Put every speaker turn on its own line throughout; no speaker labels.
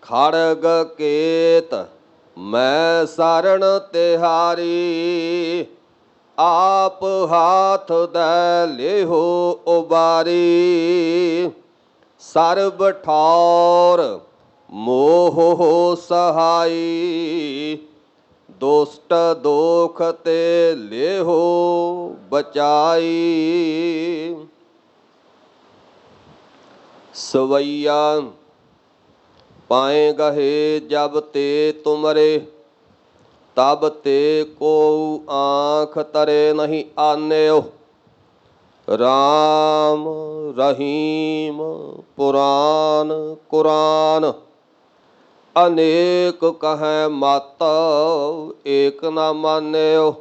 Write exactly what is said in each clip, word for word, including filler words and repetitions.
ਖੜਗ ਕੇਤ ਮੈਂ ਸਰਣ ਤਿਹਾਰੀ। ਆਪ ਹਾਥ ਦੈ ਲੇਹੋ ਉਬਾਰੀ। ਸਰਬ ਠੌਰ ਮੋਹ ਸਹਾਈ। ਦੁਸ਼ਟ ਦੋਖ ਤੇ ਲੇਹੋ ਬਚਾਈ। ਸਵਈਆ ਪਾਏ ਗਹੇ ਜਬ ਤੇ ਤੁਮਰੇ। ਤਬ ਤੇ ਕੋ ਆਂਖ ਤਰੇ ਨਹੀਂ ਆਨਿਓ। ਰਾਮ ਰਹੀਮ ਪੁਰਾਨ ਕੁਰਾਨ। ਅਨੇਕ ਕਹੈ ਮਤ ਏਕ ਨਾ ਮਾਨਿਓ।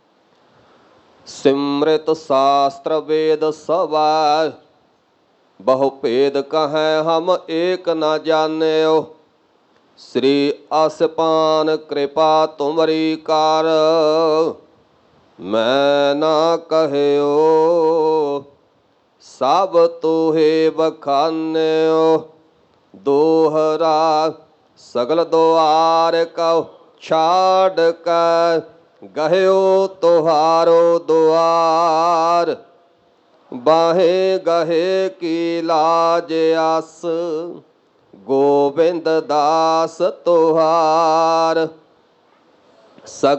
ਸਿਮ੍ਰਿਤ ਸਾਸਤਰ ਵੇਦ ਸਵੈ। ਬਹੁ ਭੇਦ ਕਹੈ ਹਮ ਏਕ ਨਾ ਜਾਣਿਓ। ਸ੍ਰੀ ਅਸਪਾਨ ਕਿਰਪਾ ਤੁਮਰੀ ਕਰ। ਮੈਂ ਨਾ ਕਹਿਓ ਸਭ ਤੋਹੇ ਬਖਾਨਿਓ। ਦੋਹਰਾ ਸਗਲ ਦੁਆਰ ਕਉ ਛਾੜ ਕੈ। ਗਹਿਓ ਤੁਹਾਰੋ ਦੁਆਰ। ਬਾਹੇ ਗਹੇ ਕੀ ਲਾਜ ਆਸ। ਗੋਬਿੰਦ ਦਾਸ ਤੁਹਾਰ। ਸਗ